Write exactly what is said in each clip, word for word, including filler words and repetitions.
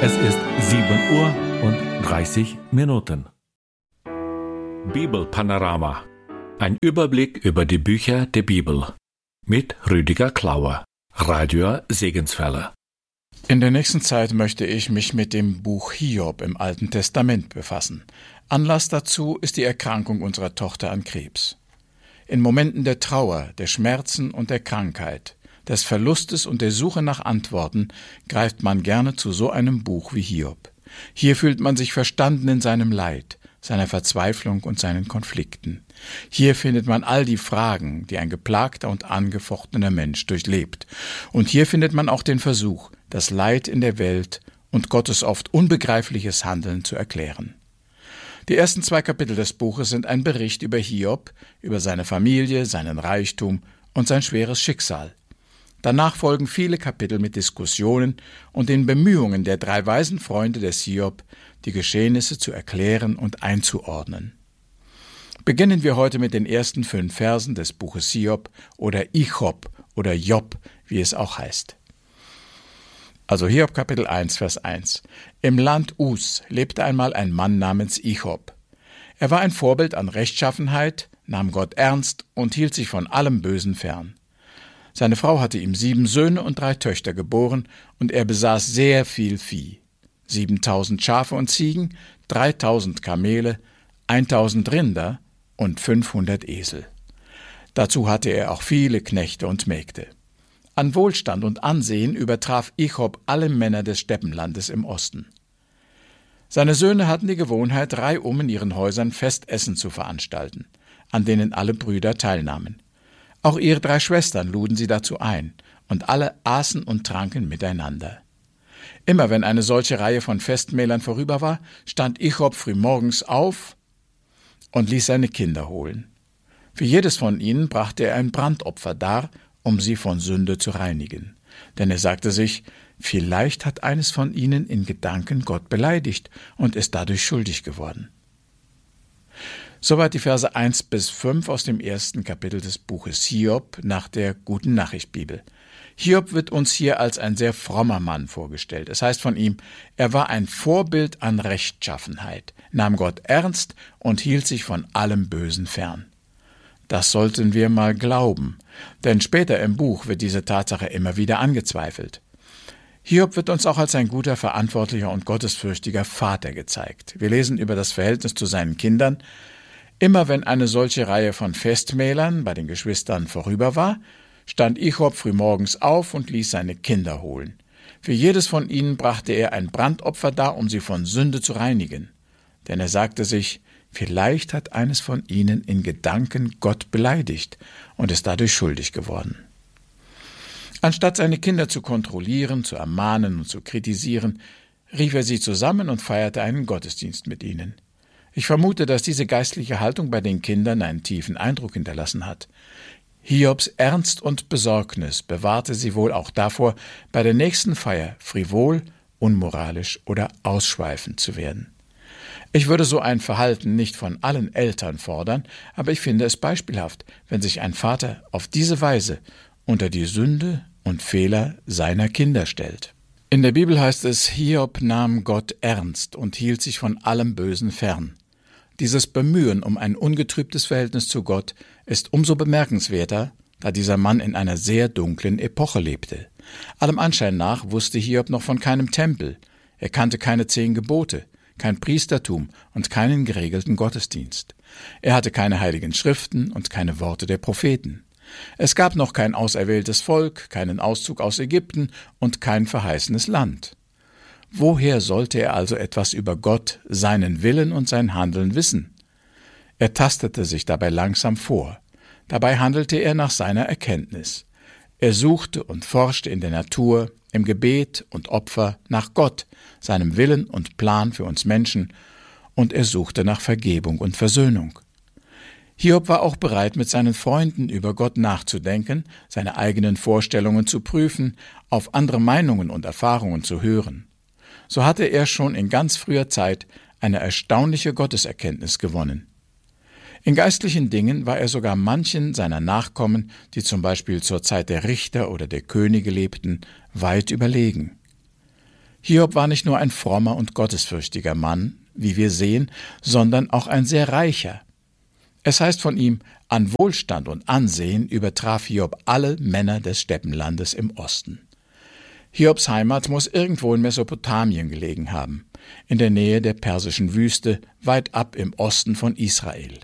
Es ist sieben Uhr und dreißig Minuten. Bibelpanorama. Ein Überblick über die Bücher der Bibel. Mit Rüdiger Klauer, Radio Segenswelle. In der nächsten Zeit möchte ich mich mit dem Buch Hiob im Alten Testament befassen. Anlass dazu ist die Erkrankung unserer Tochter an Krebs. In Momenten der Trauer, der Schmerzen und der Krankheit, des Verlustes und der Suche nach Antworten greift man gerne zu so einem Buch wie Hiob. Hier fühlt man sich verstanden in seinem Leid, seiner Verzweiflung und seinen Konflikten. Hier findet man all die Fragen, die ein geplagter und angefochtener Mensch durchlebt. Und hier findet man auch den Versuch, das Leid in der Welt und Gottes oft unbegreifliches Handeln zu erklären. Die ersten zwei Kapitel des Buches sind ein Bericht über Hiob, über seine Familie, seinen Reichtum und sein schweres Schicksal. Danach folgen viele Kapitel mit Diskussionen und den Bemühungen der drei weisen Freunde des Hiob, die Geschehnisse zu erklären und einzuordnen. Beginnen wir heute mit den ersten fünf Versen des Buches Hiob oder Ichob oder Job, wie es auch heißt. Also Hiob Kapitel eins, Vers eins. Im Land Us lebte einmal ein Mann namens Ichob. Er war ein Vorbild an Rechtschaffenheit, nahm Gott ernst und hielt sich von allem Bösen fern. Seine Frau hatte ihm sieben Söhne und drei Töchter geboren, und er besaß sehr viel Vieh. siebentausend Schafe und Ziegen, dreitausend Kamele, eintausend Rinder und fünfhundert Esel. Dazu hatte er auch viele Knechte und Mägde. An Wohlstand und Ansehen übertraf Ichob alle Männer des Steppenlandes im Osten. Seine Söhne hatten die Gewohnheit, reihum in ihren Häusern Festessen zu veranstalten, an denen alle Brüder teilnahmen. Auch ihre drei Schwestern luden sie dazu ein, und alle aßen und tranken miteinander. Immer wenn eine solche Reihe von Festmählern vorüber war, stand Ichob frühmorgens auf und ließ seine Kinder holen. Für jedes von ihnen brachte er ein Brandopfer dar, um sie von Sünde zu reinigen. Denn er sagte sich, vielleicht hat eines von ihnen in Gedanken Gott beleidigt und ist dadurch schuldig geworden. Soweit die Verse eins bis fünf aus dem ersten Kapitel des Buches Hiob nach der Guten-Nachricht-Bibel. Hiob wird uns hier als ein sehr frommer Mann vorgestellt. Es heißt von ihm, er war ein Vorbild an Rechtschaffenheit, nahm Gott ernst und hielt sich von allem Bösen fern. Das sollten wir mal glauben, denn später im Buch wird diese Tatsache immer wieder angezweifelt. Hiob wird uns auch als ein guter, verantwortlicher und gottesfürchtiger Vater gezeigt. Wir lesen über das Verhältnis zu seinen Kindern. Immer wenn eine solche Reihe von Festmählern bei den Geschwistern vorüber war, stand Ichob frühmorgens auf und ließ seine Kinder holen. Für jedes von ihnen brachte er ein Brandopfer dar, um sie von Sünde zu reinigen. Denn er sagte sich, vielleicht hat eines von ihnen in Gedanken Gott beleidigt und ist dadurch schuldig geworden. Anstatt seine Kinder zu kontrollieren, zu ermahnen und zu kritisieren, rief er sie zusammen und feierte einen Gottesdienst mit ihnen. Ich vermute, dass diese geistliche Haltung bei den Kindern einen tiefen Eindruck hinterlassen hat. Hiobs Ernst und Besorgnis bewahrte sie wohl auch davor, bei der nächsten Feier frivol, unmoralisch oder ausschweifend zu werden. Ich würde so ein Verhalten nicht von allen Eltern fordern, aber ich finde es beispielhaft, wenn sich ein Vater auf diese Weise unter die Sünde und Fehler seiner Kinder stellt. In der Bibel heißt es, Hiob nahm Gott ernst und hielt sich von allem Bösen fern. Dieses Bemühen um ein ungetrübtes Verhältnis zu Gott ist umso bemerkenswerter, da dieser Mann in einer sehr dunklen Epoche lebte. Allem Anschein nach wusste Hiob noch von keinem Tempel. Er kannte keine zehn Gebote, kein Priestertum und keinen geregelten Gottesdienst. Er hatte keine heiligen Schriften und keine Worte der Propheten. Es gab noch kein auserwähltes Volk, keinen Auszug aus Ägypten und kein verheißenes Land. Woher sollte er also etwas über Gott, seinen Willen und sein Handeln wissen? Er tastete sich dabei langsam vor. Dabei handelte er nach seiner Erkenntnis. Er suchte und forschte in der Natur, im Gebet und Opfer nach Gott, seinem Willen und Plan für uns Menschen, und er suchte nach Vergebung und Versöhnung. Hiob war auch bereit, mit seinen Freunden über Gott nachzudenken, seine eigenen Vorstellungen zu prüfen, auf andere Meinungen und Erfahrungen zu hören. So hatte er schon in ganz früher Zeit eine erstaunliche Gotteserkenntnis gewonnen. In geistlichen Dingen war er sogar manchen seiner Nachkommen, die zum Beispiel zur Zeit der Richter oder der Könige lebten, weit überlegen. Hiob war nicht nur ein frommer und gottesfürchtiger Mann, wie wir sehen, sondern auch ein sehr reicher. Es heißt von ihm, an Wohlstand und Ansehen übertraf Hiob alle Männer des Steppenlandes im Osten. Hiobs Heimat muss irgendwo in Mesopotamien gelegen haben, in der Nähe der persischen Wüste, weit ab im Osten von Israel.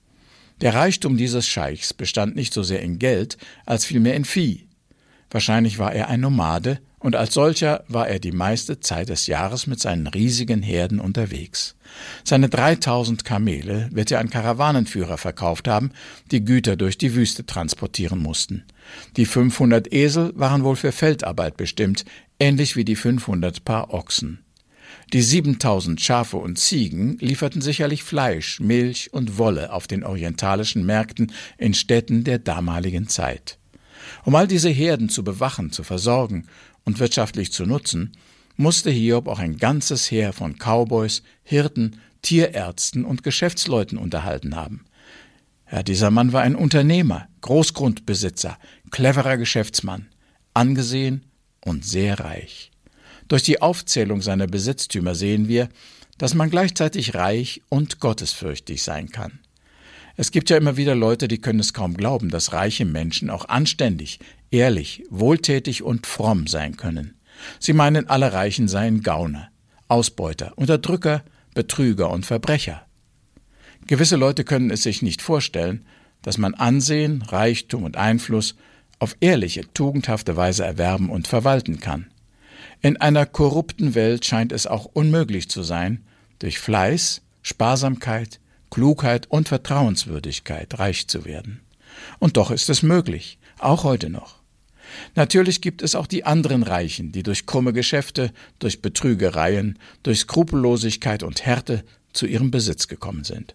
Der Reichtum dieses Scheichs bestand nicht so sehr in Geld, als vielmehr in Vieh. Wahrscheinlich war er ein Nomade, und als solcher war er die meiste Zeit des Jahres mit seinen riesigen Herden unterwegs. Seine dreitausend Kamele wird er an Karawanenführer verkauft haben, die Güter durch die Wüste transportieren mussten. Die fünfhundert Esel waren wohl für Feldarbeit bestimmt, ähnlich wie die fünfhundert Paar Ochsen. Die siebentausend Schafe und Ziegen lieferten sicherlich Fleisch, Milch und Wolle auf den orientalischen Märkten in Städten der damaligen Zeit. Um all diese Herden zu bewachen, zu versorgen und wirtschaftlich zu nutzen, musste Hiob auch ein ganzes Heer von Cowboys, Hirten, Tierärzten und Geschäftsleuten unterhalten haben. Ja, dieser Mann war ein Unternehmer, Großgrundbesitzer, cleverer Geschäftsmann, angesehen und sehr reich. Durch die Aufzählung seiner Besitztümer sehen wir, dass man gleichzeitig reich und gottesfürchtig sein kann. Es gibt ja immer wieder Leute, die können es kaum glauben, dass reiche Menschen auch anständig, ehrlich, wohltätig und fromm sein können. Sie meinen, alle Reichen seien Gauner, Ausbeuter, Unterdrücker, Betrüger und Verbrecher. Gewisse Leute können es sich nicht vorstellen, dass man Ansehen, Reichtum und Einfluss auf ehrliche, tugendhafte Weise erwerben und verwalten kann. In einer korrupten Welt scheint es auch unmöglich zu sein, durch Fleiß, Sparsamkeit, Klugheit und Vertrauenswürdigkeit reich zu werden. Und doch ist es möglich, auch heute noch. Natürlich gibt es auch die anderen Reichen, die durch krumme Geschäfte, durch Betrügereien, durch Skrupellosigkeit und Härte zu ihrem Besitz gekommen sind.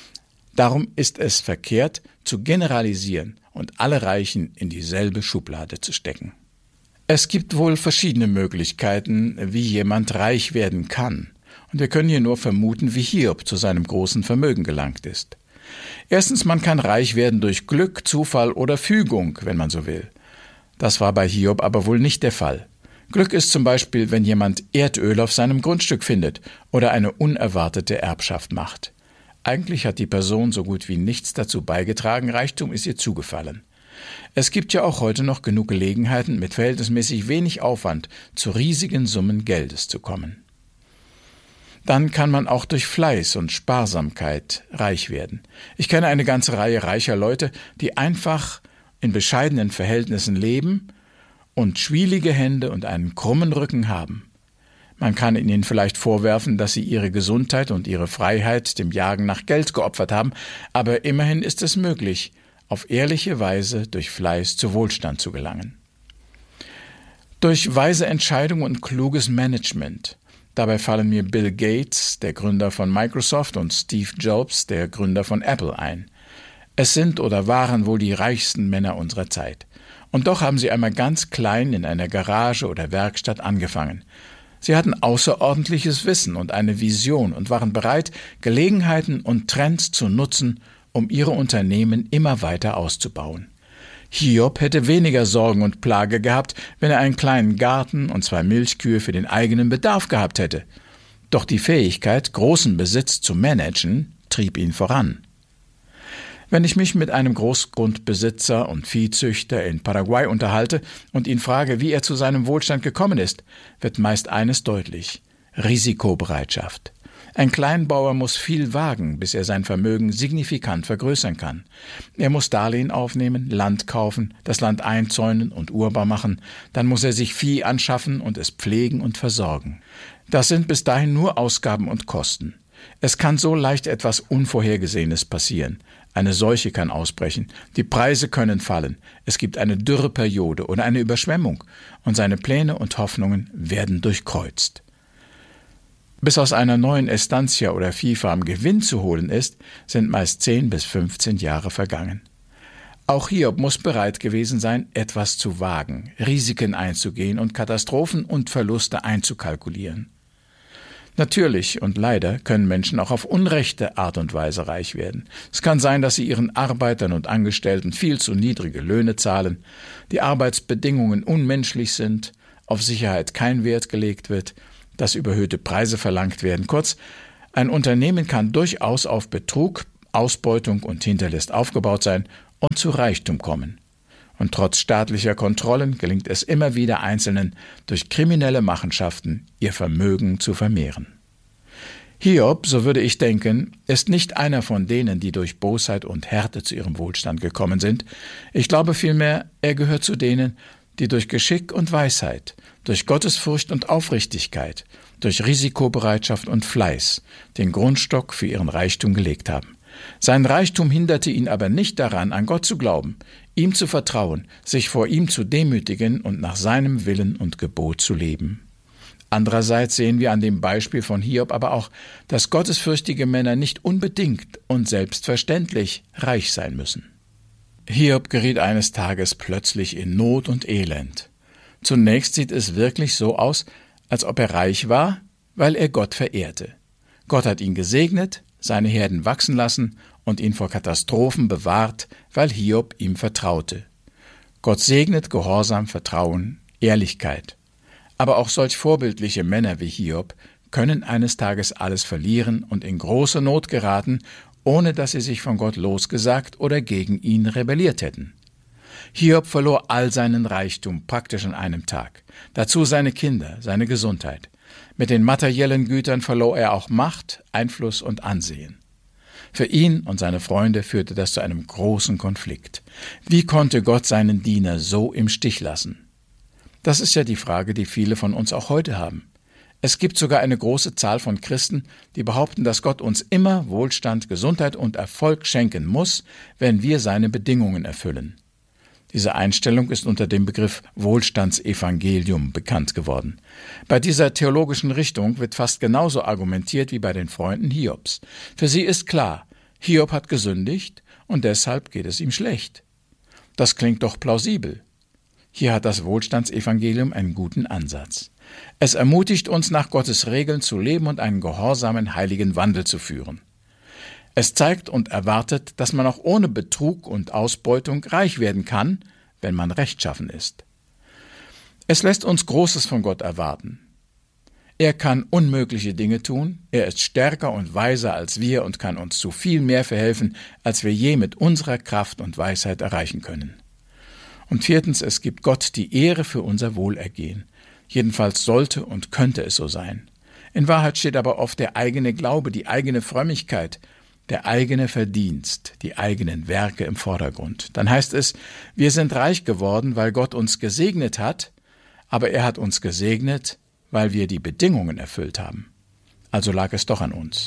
Darum ist es verkehrt, zu generalisieren und alle Reichen in dieselbe Schublade zu stecken. Es gibt wohl verschiedene Möglichkeiten, wie jemand reich werden kann. Und wir können hier nur vermuten, wie Hiob zu seinem großen Vermögen gelangt ist. Erstens, man kann reich werden durch Glück, Zufall oder Fügung, wenn man so will. Das war bei Hiob aber wohl nicht der Fall. Glück ist zum Beispiel, wenn jemand Erdöl auf seinem Grundstück findet oder eine unerwartete Erbschaft macht. Eigentlich hat die Person so gut wie nichts dazu beigetragen, Reichtum ist ihr zugefallen. Es gibt ja auch heute noch genug Gelegenheiten, mit verhältnismäßig wenig Aufwand zu riesigen Summen Geldes zu kommen. Dann kann man auch durch Fleiß und Sparsamkeit reich werden. Ich kenne eine ganze Reihe reicher Leute, die einfach in bescheidenen Verhältnissen leben und schwielige Hände und einen krummen Rücken haben. Man kann ihnen vielleicht vorwerfen, dass sie ihre Gesundheit und ihre Freiheit dem Jagen nach Geld geopfert haben, aber immerhin ist es möglich, auf ehrliche Weise durch Fleiß zu Wohlstand zu gelangen. Durch weise Entscheidungen und kluges Management. Dabei fallen mir Bill Gates, der Gründer von Microsoft, und Steve Jobs, der Gründer von Apple, ein. Es sind oder waren wohl die reichsten Männer unserer Zeit. Und doch haben sie einmal ganz klein in einer Garage oder Werkstatt angefangen. Sie hatten außerordentliches Wissen und eine Vision und waren bereit, Gelegenheiten und Trends zu nutzen, um ihre Unternehmen immer weiter auszubauen. Hiob hätte weniger Sorgen und Plage gehabt, wenn er einen kleinen Garten und zwei Milchkühe für den eigenen Bedarf gehabt hätte. Doch die Fähigkeit, großen Besitz zu managen, trieb ihn voran. Wenn ich mich mit einem Großgrundbesitzer und Viehzüchter in Paraguay unterhalte und ihn frage, wie er zu seinem Wohlstand gekommen ist, wird meist eines deutlich: Risikobereitschaft. Ein Kleinbauer muss viel wagen, bis er sein Vermögen signifikant vergrößern kann. Er muss Darlehen aufnehmen, Land kaufen, das Land einzäunen und urbar machen, dann muss er sich Vieh anschaffen und es pflegen und versorgen. Das sind bis dahin nur Ausgaben und Kosten. Es kann so leicht etwas Unvorhergesehenes passieren. Eine Seuche kann ausbrechen, die Preise können fallen, es gibt eine Dürreperiode oder eine Überschwemmung und seine Pläne und Hoffnungen werden durchkreuzt. Bis aus einer neuen Estancia oder Viehfarm Gewinn zu holen ist, sind meist zehn bis fünfzehn Jahre vergangen. Auch Hiob muss bereit gewesen sein, etwas zu wagen, Risiken einzugehen und Katastrophen und Verluste einzukalkulieren. Natürlich und leider können Menschen auch auf unrechte Art und Weise reich werden. Es kann sein, dass sie ihren Arbeitern und Angestellten viel zu niedrige Löhne zahlen, die Arbeitsbedingungen unmenschlich sind, auf Sicherheit kein Wert gelegt wird, dass überhöhte Preise verlangt werden. Kurz, ein Unternehmen kann durchaus auf Betrug, Ausbeutung und Hinterlist aufgebaut sein und zu Reichtum kommen. Und trotz staatlicher Kontrollen gelingt es immer wieder Einzelnen, durch kriminelle Machenschaften ihr Vermögen zu vermehren. Hiob, so würde ich denken, ist nicht einer von denen, die durch Bosheit und Härte zu ihrem Wohlstand gekommen sind. Ich glaube vielmehr, er gehört zu denen, die durch Geschick und Weisheit, durch Gottesfurcht und Aufrichtigkeit, durch Risikobereitschaft und Fleiß den Grundstock für ihren Reichtum gelegt haben. Sein Reichtum hinderte ihn aber nicht daran, an Gott zu glauben, ihm zu vertrauen, sich vor ihm zu demütigen und nach seinem Willen und Gebot zu leben. Andererseits sehen wir an dem Beispiel von Hiob aber auch, dass gottesfürchtige Männer nicht unbedingt und selbstverständlich reich sein müssen. Hiob geriet eines Tages plötzlich in Not und Elend. Zunächst sieht es wirklich so aus, als ob er reich war, weil er Gott verehrte. Gott hat ihn gesegnet, seine Herden wachsen lassen und ihn vor Katastrophen bewahrt, weil Hiob ihm vertraute. Gott segnet Gehorsam, Vertrauen, Ehrlichkeit. Aber auch solch vorbildliche Männer wie Hiob können eines Tages alles verlieren und in große Not geraten, ohne dass sie sich von Gott losgesagt oder gegen ihn rebelliert hätten. Hiob verlor all seinen Reichtum praktisch an einem Tag, dazu seine Kinder, seine Gesundheit. Mit den materiellen Gütern verlor er auch Macht, Einfluss und Ansehen. Für ihn und seine Freunde führte das zu einem großen Konflikt. Wie konnte Gott seinen Diener so im Stich lassen? Das ist ja die Frage, die viele von uns auch heute haben. Es gibt sogar eine große Zahl von Christen, die behaupten, dass Gott uns immer Wohlstand, Gesundheit und Erfolg schenken muss, wenn wir seine Bedingungen erfüllen. Diese Einstellung ist unter dem Begriff Wohlstandsevangelium bekannt geworden. Bei dieser theologischen Richtung wird fast genauso argumentiert wie bei den Freunden Hiobs. Für sie ist klar, Hiob hat gesündigt und deshalb geht es ihm schlecht. Das klingt doch plausibel. Hier hat das Wohlstandsevangelium einen guten Ansatz. Es ermutigt uns, nach Gottes Regeln zu leben und einen gehorsamen, heiligen Wandel zu führen. Es zeigt und erwartet, dass man auch ohne Betrug und Ausbeutung reich werden kann, wenn man rechtschaffen ist. Es lässt uns Großes von Gott erwarten. Er kann unmögliche Dinge tun, er ist stärker und weiser als wir und kann uns zu viel mehr verhelfen, als wir je mit unserer Kraft und Weisheit erreichen können. Und viertens, es gibt Gott die Ehre für unser Wohlergehen. Jedenfalls sollte und könnte es so sein. In Wahrheit steht aber oft der eigene Glaube, die eigene Frömmigkeit, der eigene Verdienst, die eigenen Werke im Vordergrund. Dann heißt es, wir sind reich geworden, weil Gott uns gesegnet hat, aber er hat uns gesegnet, weil wir die Bedingungen erfüllt haben. Also lag es doch an uns.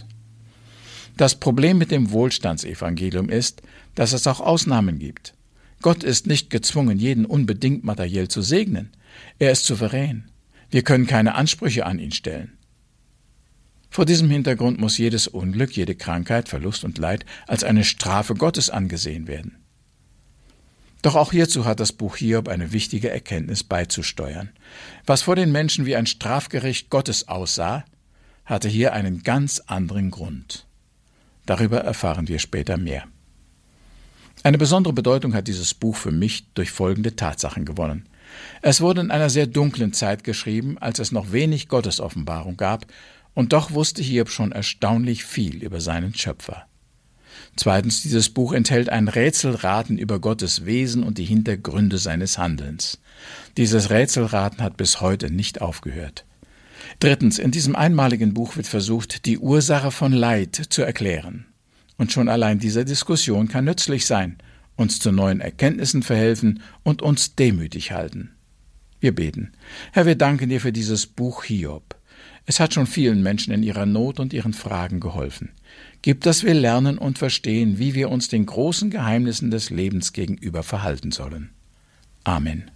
Das Problem mit dem Wohlstandsevangelium ist, dass es auch Ausnahmen gibt. Gott ist nicht gezwungen, jeden unbedingt materiell zu segnen. Er ist souverän. Wir können keine Ansprüche an ihn stellen. Vor diesem Hintergrund muss jedes Unglück, jede Krankheit, Verlust und Leid als eine Strafe Gottes angesehen werden. Doch auch hierzu hat das Buch Hiob eine wichtige Erkenntnis beizusteuern. Was vor den Menschen wie ein Strafgericht Gottes aussah, hatte hier einen ganz anderen Grund. Darüber erfahren wir später mehr. Eine besondere Bedeutung hat dieses Buch für mich durch folgende Tatsachen gewonnen. Es wurde in einer sehr dunklen Zeit geschrieben, als es noch wenig Gottesoffenbarung gab, und doch wusste Hiob schon erstaunlich viel über seinen Schöpfer. Zweitens, dieses Buch enthält ein Rätselraten über Gottes Wesen und die Hintergründe seines Handelns. Dieses Rätselraten hat bis heute nicht aufgehört. Drittens, in diesem einmaligen Buch wird versucht, die Ursache von Leid zu erklären. Und schon allein diese Diskussion kann nützlich sein, uns zu neuen Erkenntnissen verhelfen und uns demütig halten. Wir beten. Herr, wir danken dir für dieses Buch Hiob. Es hat schon vielen Menschen in ihrer Not und ihren Fragen geholfen. Gib, dass wir lernen und verstehen, wie wir uns den großen Geheimnissen des Lebens gegenüber verhalten sollen. Amen.